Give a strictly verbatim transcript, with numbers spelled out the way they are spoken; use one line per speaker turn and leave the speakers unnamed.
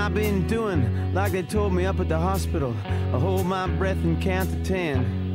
I've been doing like they told me up at the hospital. I hold my breath and count to ten.